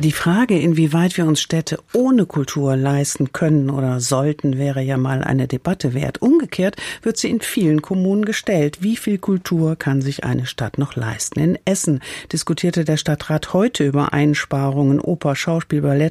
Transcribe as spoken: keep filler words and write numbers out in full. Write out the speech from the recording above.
Die Frage, inwieweit wir uns Städte ohne Kultur leisten können oder sollten, wäre ja mal eine Debatte wert. Umgekehrt wird sie in vielen Kommunen gestellt. Wie viel Kultur kann sich eine Stadt noch leisten? In Essen diskutierte der Stadtrat heute über Einsparungen. Oper, Schauspiel, Ballett